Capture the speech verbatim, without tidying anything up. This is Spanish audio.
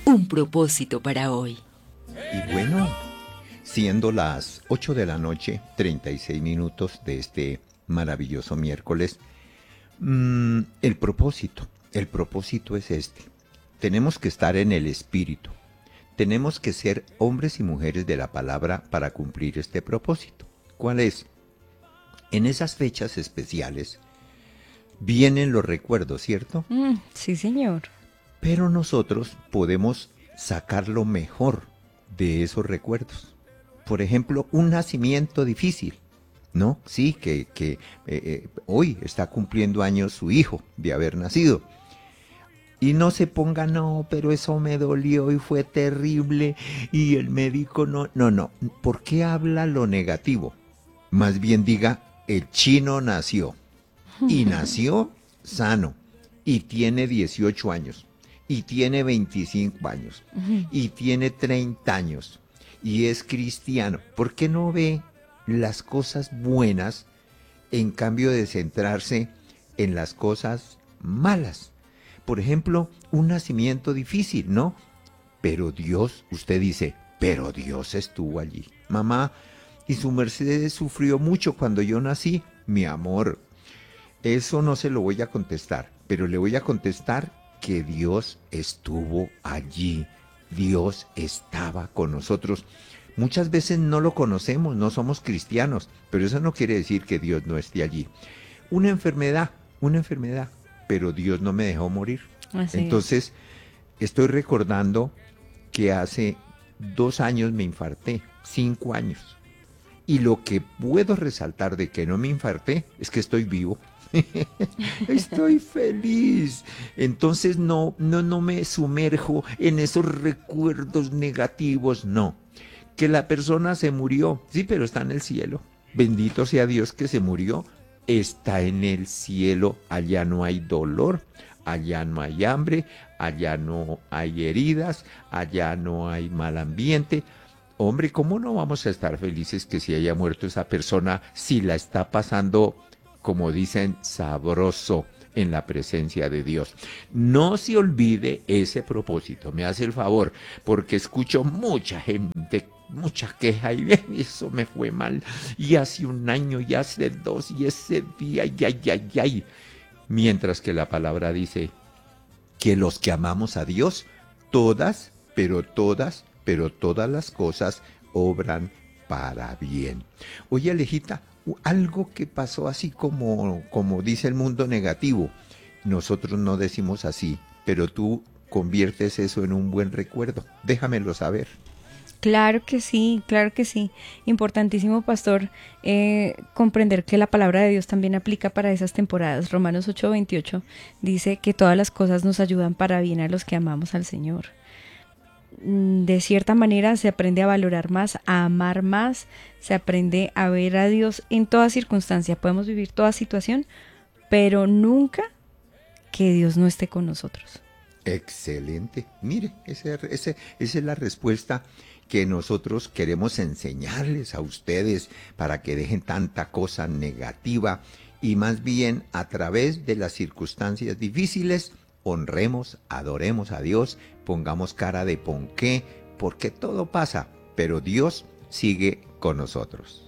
un propósito para hoy. Y bueno, siendo las ocho de la noche, treinta y seis minutos de este maravilloso miércoles, mmm, el propósito, el propósito es este. Tenemos que estar en el espíritu. Tenemos que ser hombres y mujeres de la palabra para cumplir este propósito. ¿Cuál es? En esas fechas especiales vienen los recuerdos, ¿cierto? Mm, sí, señor. Pero nosotros podemos sacar lo mejor de esos recuerdos. Por ejemplo, un nacimiento difícil, ¿no? Sí, que, que eh, eh, hoy está cumpliendo años su hijo de haber nacido. Y no se ponga, no, pero eso me dolió y fue terrible y el médico no... No, no, ¿por qué habla lo negativo? Más bien diga, el chino nació y nació sano y tiene dieciocho años y tiene veinticinco años y tiene treinta años y es cristiano. ¿Por qué no ve las cosas buenas en cambio de centrarse en las cosas malas? Por ejemplo, un nacimiento difícil, ¿no? Pero Dios, usted dice, pero Dios estuvo allí. Mamá, y su merced sufrió mucho cuando yo nací. Mi amor, eso no se lo voy a contestar, pero le voy a contestar que Dios estuvo allí. Dios estaba con nosotros. Muchas veces no lo conocemos, no somos cristianos, pero eso no quiere decir que Dios no esté allí. Una enfermedad, una enfermedad. Pero Dios no me dejó morir. Así Entonces, estoy recordando que hace dos años me infarté, cinco años. Y lo que puedo resaltar de que no me infarté es que estoy vivo. Estoy feliz. Entonces no, no, no me sumerjo en esos recuerdos negativos, no. Que la persona se murió, sí, pero está en el cielo. Bendito sea Dios que se murió. Está en el cielo, allá no hay dolor, allá no hay hambre, allá no hay heridas, allá no hay mal ambiente. Hombre, ¿cómo no vamos a estar felices que si haya muerto esa persona, si la está pasando, como dicen, sabroso en la presencia de Dios? No se olvide ese propósito, me hace el favor, porque escucho mucha gente mucha queja y eso me fue mal y hace un año y hace dos y ese día y ay, ay, ay. Mientras que la palabra dice que los que amamos a Dios, todas, pero todas, pero todas las cosas obran para bien. Oye, Alejita, algo que pasó así como, como dice el mundo negativo, nosotros no decimos así, pero tú conviertes eso en un buen recuerdo. Déjamelo saber. Claro que sí, claro que sí. Importantísimo, pastor, eh, comprender que la palabra de Dios también aplica para esas temporadas. Romanos ocho veintiocho dice que todas las cosas nos ayudan para bien a los que amamos al Señor. De cierta manera se aprende a valorar más, a amar más, se aprende a ver a Dios en toda circunstancia. Podemos vivir toda situación, pero nunca que Dios no esté con nosotros. Excelente. Mire, ese, ese, esa es la respuesta que nosotros queremos enseñarles a ustedes para que dejen tanta cosa negativa y más bien a través de las circunstancias difíciles honremos, adoremos a Dios, pongamos cara de ponqué, porque todo pasa, pero Dios sigue con nosotros.